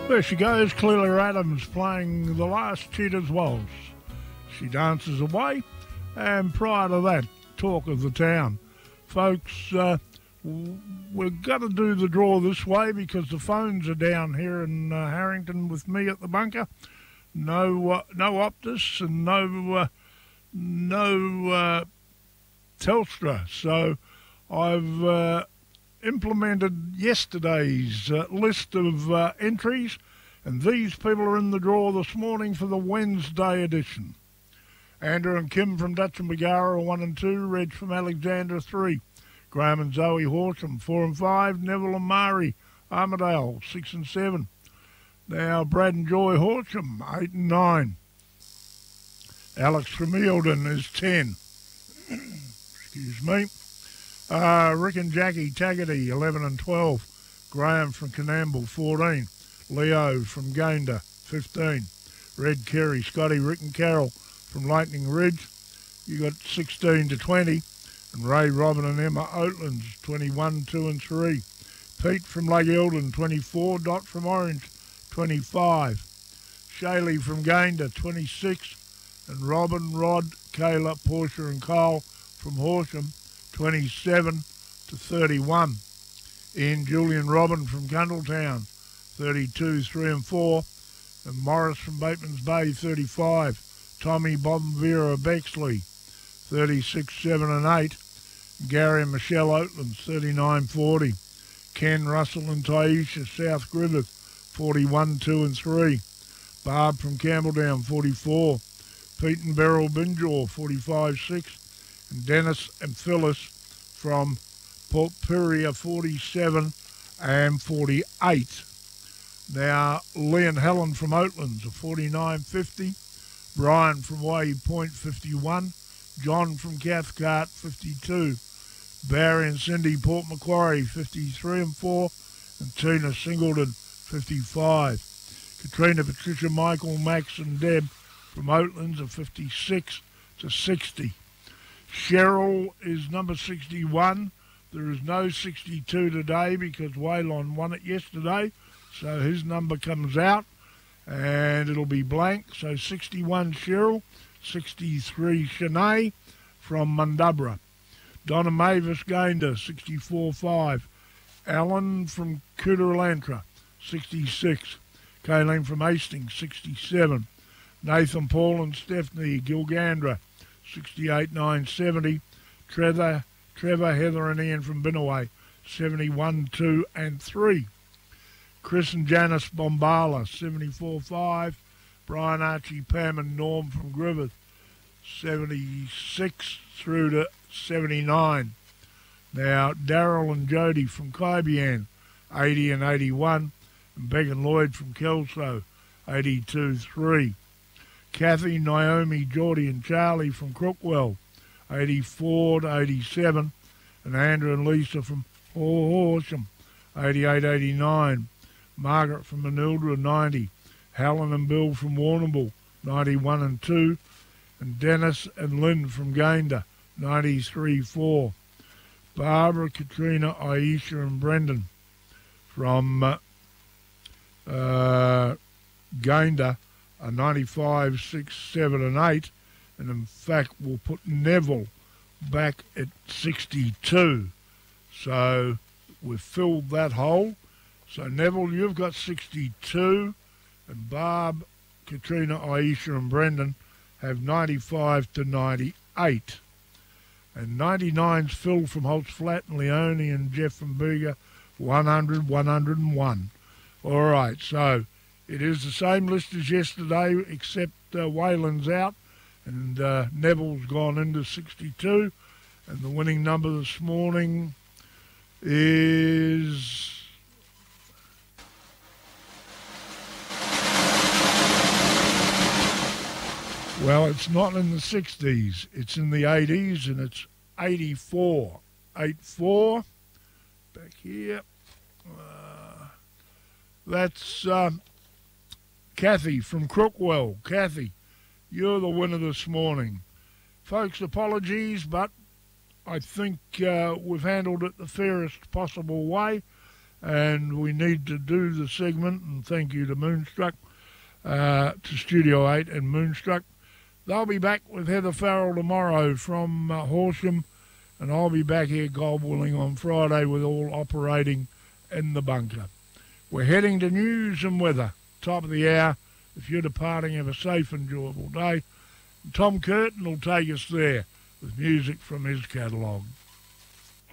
There she goes, Clelia Adams playing The Last Cheetah's Waltz. She dances away, and prior to that, Talk of the Town. Folks, we're going to do the draw this way because the phones are down here in Harrington with me at the bunker. No Optus and no Telstra. So I've implemented yesterday's list of entries, and these people are in the draw this morning for the Wednesday edition. Andrew and Kim from Dutch and Bagara are 1 and 2, Reg from Alexandra 3, Graham and Zoe Horsham 4 and 5, Neville and Mari Armadale 6 and 7. Now Brad and Joy Horsham 8 and 9. Alex from Eildon is 10. Excuse me. Rick and Jackie Taggarty, 11 and 12. Graham from Canamble, 14. Leo from Gayndah, 15. Red Kerry, Scotty, Rick and Carol from Lightning Ridge. You got 16 to 20. And Ray, Robin and Emma Oatlands, 21, 2 and 3. Pete from Lake Eildon, 24. Dot from Orange, 25. Shaylee from Gayndah, 26. And Robin, Rod, Kayla, Portia and Carl from Horsham, 27 to 31. Ian, Julian, Robin from Cundletown, 32, 3 and 4. And Morris from Bateman's Bay, 35. Tommy, Bob and Vera Bexley, 36, 7 and 8. Gary and Michelle Oatlands, 39, 40. Ken, Russell and Taisha, South Griffith, 41, 2 and 3. Barb from Campbelldown, 44. Pete and Beryl Binjaw, 45, 6. And Dennis and Phyllis from Port Pirie, 47 and 48. Now, Lee and Helen from Oatlands are 49, 50. Brian from Wave Point, 51. John from Cathcart, 52. Barry and Cindy Port Macquarie, 53 and 4. And Tina Singleton, 55. Katrina, Patricia, Michael, Max and Deb from Oatlands are 56 to 60. Cheryl is number 61. There is no 62 today because Waylon won it yesterday. So his number comes out and it'll be blank. So 61 Cheryl, 63 Shanae from Mundubra. Donna Mavis Gayndah, 64-5. Alan from Cooterantra, 66. Kayleen from Hastings, 67. Nathan, Paul and Stephanie Gilgandra, 68, 970. Trevor, Heather and Ian from Binnaway, 71, 2 and 3. Chris and Janice Bombala, 74, 5. Brian, Archie, Pam and Norm from Griffith, 76 through to 79. Now, Daryl and Jody from Kybian, 80 and 81. And Beck and Lloyd from Kelso, 82, 3. Kathy, Naomi, Geordie and Charlie from Crookwell, 84 to 87. And Andrew and Lisa from Horsham, 88, 89. Margaret from Manildra, 90. Helen and Bill from Warrnambool, 91 and 2. And Dennis and Lynn from Gayndah, 93, 4. Barbara, Katrina, Aisha and Brendan from Gayndah, 95, 6, 7 and 8. And in fact, we'll put Neville back at 62. So we've filled that hole. So Neville, you've got 62. And Barb, Katrina, Aisha and Brendan have 95 to 98. And 99's Phil from Holt's Flat and Leone and Jeff from Bega, 100, 101. All right, so it is the same list as yesterday, except Wayland's out, and Neville's gone into 62. And the winning number this morning is... Well, it's not in the 60s. It's in the 80s, and it's 84. 84. Back here. That's Kathy from Crookwell. Kathy, you're the winner this morning. Folks, apologies, but I think we've handled it the fairest possible way. and we need to do the segment, and thank you to Moonstruck, to Studio 8 and Moonstruck. They'll be back with Heather Farrell tomorrow from Horsham, and I'll be back here, God willing, on Friday with all operating in the bunker. We're heading to news and weather, top of the hour. If you're departing, have a safe, enjoyable day. Tom Curtin will take us there with music from his catalogue.